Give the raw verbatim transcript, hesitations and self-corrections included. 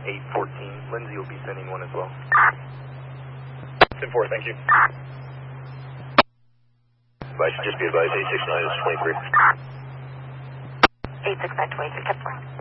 eight fourteen. Lindsay will be sending one as well. ten four, thank you. I should just be advised eight six nine is twenty-three. eight six nine, twenty-three, ten four.